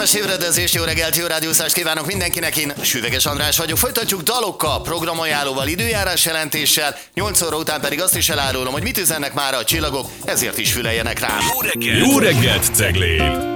Kellemes ébredezést, jó reggelt, jó rádiózást kívánok mindenkinek, én Süveges András vagyok. Folytatjuk dalokkal, programajánlóval, időjárás jelentéssel, 8 óra után pedig azt is elárulom, hogy mit üzennek már a csillagok, ezért is füleljenek rám. Jó reggelt, Ceglén!